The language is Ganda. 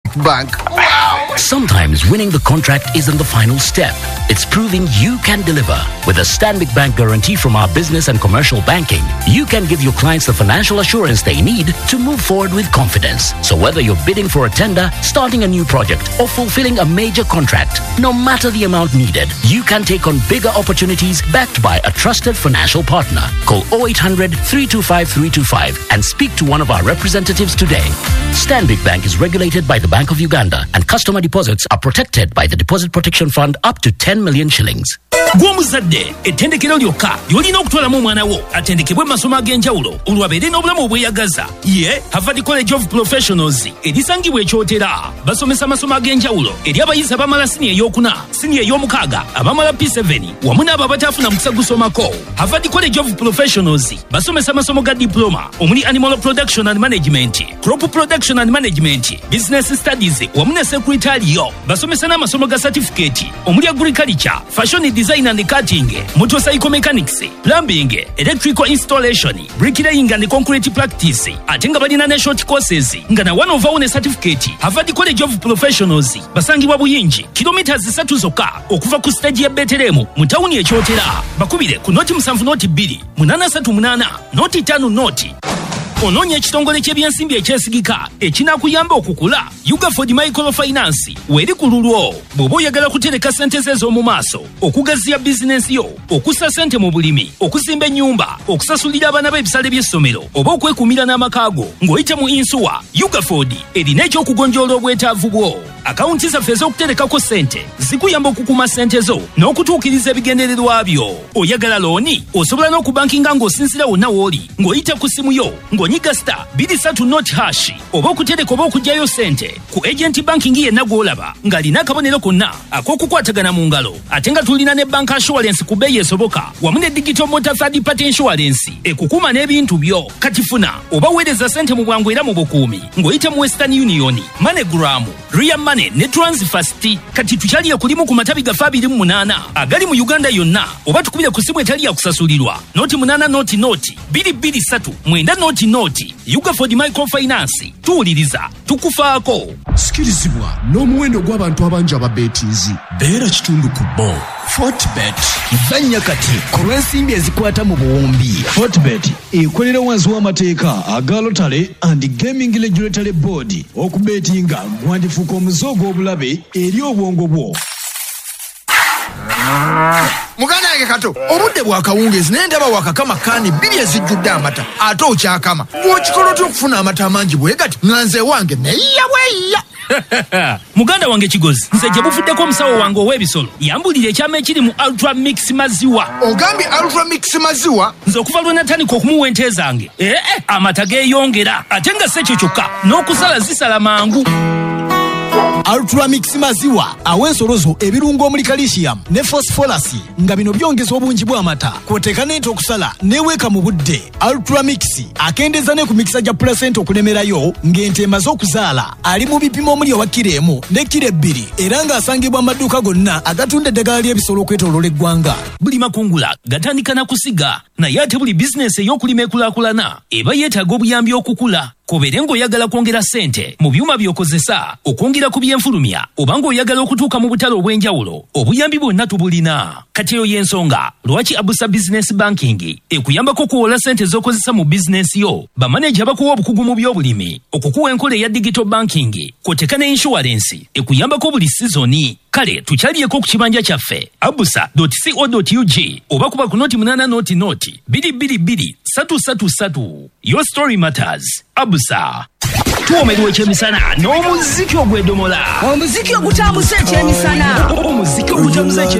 Bank. Wow! Sometimes winning the contract isn't the final step. It's proving you can deliver. With a Stanbic Bank guarantee from our business and commercial banking, you can give your clients the financial assurance they need to move forward with confidence. So whether you're bidding for a tender, starting a new project, or fulfilling a major contract, no matter the amount needed, you can take on bigger opportunities backed by a trusted financial partner. Call 0800 325 325 and speak to one of our representatives today. Stanbic Bank is regulated by the Bank of Uganda, and customer deposits are protected by the Deposit Protection Fund up to 10 million shillings. Gw'omuzadde ettendekero lyokka lyolina okutwalamu omwana wo atendekebwe masomo ag'enjawulo olwabeere n'obulamu obweyagaza. Ye Harvard College of Professionals erisangibwa ekyotera basomesa amasomo ag'enjawulo eri abayizi abamala siniya ey'okuna, siniya ey'omukaaga, abamala P7 wamu n'abo abatafuna mukisa gusomako. Harvard College of Professionals basomesa amasomo ga diploma omuli Animal Production and Management, Crop Production and Management, Business Studies wamu ne Secretarial. Basomesa n'amasomo ga certificate omuli Agriculture, Fashion Design and Cutting, Motorcycle Mechanics, Plumbing, Electrical Installation, Bricklaying and Concrete Practice. Atenga balina ne short courses nga na one of our certificate. Harvard College of Professionals basangibwa Buyingi kilometers 3 zokka okuva ku stage ya Betelemu mu tawuni ekyotera. Bakubire ku noti 7 noti 2 838 noti 5 noti. Onoonya ekitongole ky'ebyensimbi ekyesigika ekinakuyamba okukula. Ugaford Microfinance weri ku lulwo bw'oba oyagala kutereka ssente ze ez'omu maaso, okugaziya bizinensi yo, okussa ssente mu bulimi, okuzimba ennyumba, okusasulira abaana b'ebisale by'essomero oba okwekuumira n'amakaago ng'oyita mu Insuwa. Ugaford erina ekyokugonjoola obwetaavu bwo. Akawunti zaffe ez'okuterekako ssente zikuyamba okukuuma ssente zo n'okutuukiriza ebigendererwa byo. Oyagala looni osobola n'okubankinga ng'osinzira wonna w'oli ng'oyita ku simu yo ng'onyiga star 23 not hash oba okutereka oba okugyayo ssente ku agent banking yenna gw'olaba ng'alina akabonero konna ak'okukwatagana mu ngalo. Ate nga tulina ne bank assurance ku bbeeyi esoboka wamu ne digital motor third party insurance ekukuuma n'ebintu byo. Kati funa oba weereza ssente mu bwangu era mu bukuumi ng'oyita mu Western Union, MoneyGram, Ria Money ne Transfast. Kati tukyali kulimu ku matabi gafa 28 agali mu Uganda yonna, oba tukubire ku simu etali ya kusasulirwa noti 8 noti 223 mwenda noti. Ugaford Microfinance tuwuliriza tukufaako. Sikirizibwa n'omuwendo gw'abantu abangi ababetiizi. Beera kitundu ku bo. Fortbet vanya kati ku lw'ensimbi ezikwata mu buwumbi. Fortbet ekolera wansi w'amateeka aga Lottery and Gaming Regulatory Board. Okubetinga gwandifuuka omuze ogw'obulabe eri obwongo bwo. Muganda yange Kato, obudde bwa kawungeezi naye ndaba wakakama kaani 2 ezijjudde amata. Ate okyakama bw'okikola otya okufuna amata amangi bwe gati nga nze wange neyiya bweyiya. Muganda wange Kigozi, nze gye buvuddeko omusawo wange ow'ebisolo yambulira ekyama ekiri mu Ultra Mix maziwa. Ogambye Ultra Mix maziwa? Nze okuva lwe natandika okumuwa ente zange amata geeyongera ate nga si ekyo kyokka n'okusala zisala mangu. Ultra Mix maziwa aw'ensolo zo ebirungo omuli calcium ne phosphorus nga bino byongeza obungi bw'amata kw'oteeka n'ente okusala n'eweeka mu budde. Ultra Mix akendeeza ne ku mikisa gya placenta okulemerayo ng'ente emaze okuzaala. Ali mu bipimo omuli owa kilo 1 ne kilo 2 era ng'asangibwa amaduuka gonna agatunda eddagala ly'ebisolo okwetooloola eggwanga. Buli makungula gatandika na kusiga naye ate buli bizinensi ey'okulima ekulaakulana eba yeetaaga obuyambi okukula. Kobeere ng'oyagala kwongera ssente mu byuma by'okozesa okwongera ku byenfulumya oba ng'oyagala okutuuka mu butale obw'enjawulo, obuyambi bwonna tubulina. Kati eyo y'ensonga lwaki Abusa Business Banking ekuyambako okuwola ssente z'okozesa mu bizinensi yo. Bamaneja bakuwa obukugu mu by'obulimi, okukuwa enkola eya digital banking, kw'oteeka ne insurance ekuyambako buli sizoni. Kale tukyaliyeko ku kibanja kyaffe abusa.co.ug oba kuba ku noti 8 noti 222 333. Your story matters. Abusa. Tuomerwa ekyemisana n'omuziki ogwedomola. Omuziki ogutambuza ekyemisana. Omuziki ogutambuza